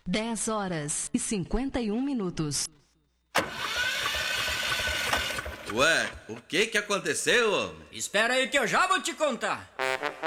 10h51. Ué, o que aconteceu, homem? Espera aí que eu já vou te contar.